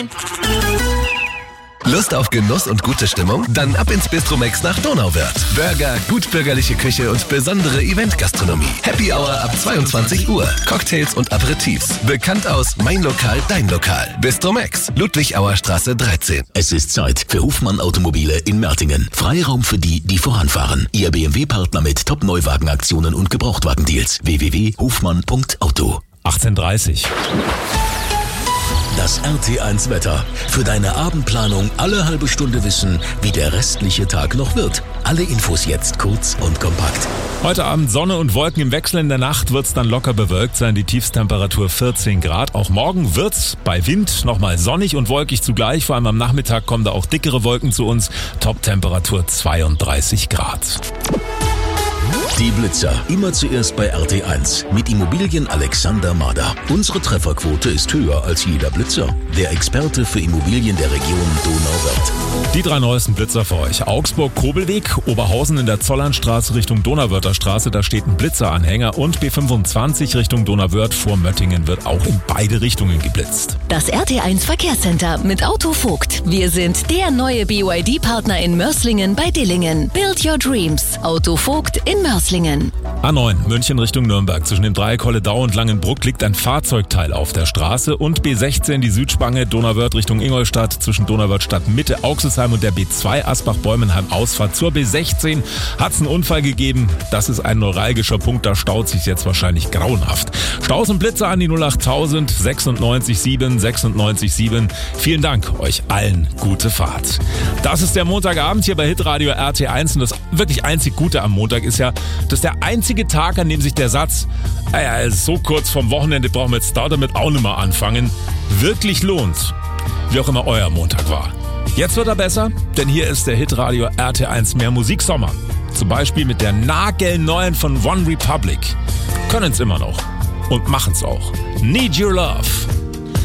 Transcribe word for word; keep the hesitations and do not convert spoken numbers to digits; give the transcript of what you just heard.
Lust auf Genuss und gute Stimmung? Dann ab ins Bistro Max nach Donauwörth. Burger, gutbürgerliche Küche und besondere Eventgastronomie. Happy Hour ab zweiundzwanzig Uhr. Cocktails und Aperitifs. Bekannt aus Mein Lokal, Dein Lokal. Bistro Max, Ludwig-Auer Straße dreizehn. Es ist Zeit für Hofmann Automobile in Mertingen. Freiraum für die, die voranfahren. Ihr B M W-Partner mit Top-Neuwagenaktionen und Gebrauchtwagendeals. w w w punkt hofmann punkt auto. achtzehn Uhr dreißig. Das R T eins Wetter. Für deine Abendplanung alle halbe Stunde wissen, wie der restliche Tag noch wird. Alle Infos jetzt kurz und kompakt. Heute Abend Sonne und Wolken im Wechsel. In der Nacht wird's dann locker bewölkt sein. Die Tiefstemperatur vierzehn Grad. Auch morgen wird's bei Wind nochmal sonnig und wolkig zugleich. Vor allem am Nachmittag kommen da auch dickere Wolken zu uns. Toptemperatur zweiunddreißig Grad. Die Blitzer. Immer zuerst bei R T eins. Mit Immobilien Alexander Mader. Unsere Trefferquote ist höher als jeder Blitzer. Der Experte für Immobilien der Region Donauwörth. Die drei neuesten Blitzer für euch. Augsburg-Kobelweg, Oberhausen in der Zollernstraße Richtung Donauwörther Straße. Da steht ein Blitzeranhänger. Und B fünfundzwanzig Richtung Donauwörth vor Möttingen wird auch in beide Richtungen geblitzt. Das R T eins Verkehrscenter mit Auto Vogt. Wir sind der neue B Y D-Partner in Mörslingen bei Dillingen. Build your dreams. Auto Vogt in Mörslingen. A neun, München Richtung Nürnberg. Zwischen dem Dreieck Holledau und Langenbruck liegt ein Fahrzeugteil auf der Straße. Und B sechzehn, die Südspange, Donauwörth Richtung Ingolstadt. Zwischen Donauwörth Stadtmitte, Auxelsheim und der B zwei, Asbach-Bäumenheim, Ausfahrt zur B sechzehn. Hat's einen Unfall gegeben. Das ist ein neuralgischer Punkt, da staut sich jetzt wahrscheinlich grauenhaft. Staus und Blitze an die null acht null null sechsundneunzig sieben sechsundneunzig sieben. Vielen Dank, euch allen gute Fahrt. Das ist der Montagabend hier bei Hitradio R T eins. Und das wirklich einzig Gute am Montag ist ja, das ist der einzige Tag, an dem sich der Satz, naja, so kurz vom Wochenende brauchen wir jetzt da damit auch nicht mehr anfangen, wirklich lohnt. Wie auch immer euer Montag war. Jetzt wird er besser, denn hier ist der Hitradio R T eins Mehr Musiksommer. Zum Beispiel mit der nagelneuen von One Republic. Können's immer noch und machen's auch. Need Your Love.